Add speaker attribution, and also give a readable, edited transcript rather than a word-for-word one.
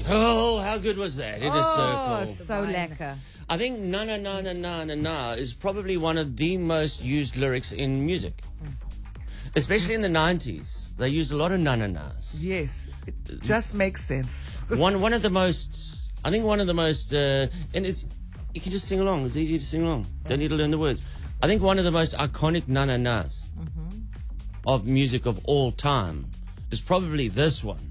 Speaker 1: Oh, how good was that? It is so cool.
Speaker 2: So lekker.
Speaker 1: I think na na na na na na na is probably one of the most used lyrics in music. Especially in the 90s. They used a lot of na na nas.
Speaker 3: Yes, it just makes sense.
Speaker 1: One of the most, I think one of the most, and it's, you can just sing along. It's easy to sing along. Don't need to learn the words. I think one of the most iconic na na nas of music of all time is probably this one.